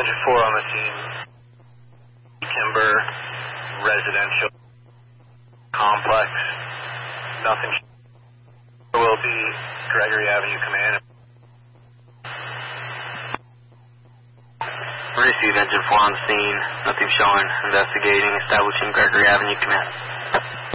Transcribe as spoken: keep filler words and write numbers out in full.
Engine four on the scene. Timber, residential complex. Nothing. Will be Gregory Avenue Command. Receive Engine four on the scene. Nothing showing. Investigating. Establishing Gregory Avenue Command.